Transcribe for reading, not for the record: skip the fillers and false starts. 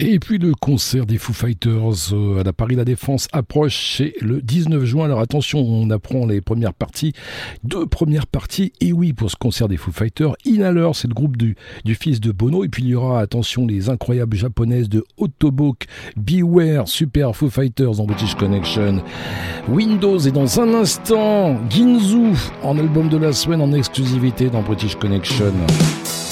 Et puis le concert des Foo Fighters à la Paris La Défense approche, c'est le 19 juin. Alors attention, on apprend les premières parties, 2 premières parties. Et oui, pour ce concert des Foo Fighters, Inhaler, c'est le groupe du fils de Bono. Et puis il y aura, attention, les incroyables japonaises de Autoboke, Beware, Super Foo Fighters en British Connection. Windows et dans un instant, Ginzu en album de la semaine en exclusivité dans British Connection.